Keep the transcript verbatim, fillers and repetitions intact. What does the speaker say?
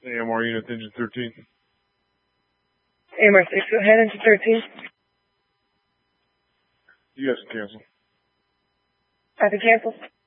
A M R unit engine thirteen. A M R six, go ahead, engine thirteen. You guys can cancel. Copy, cancel.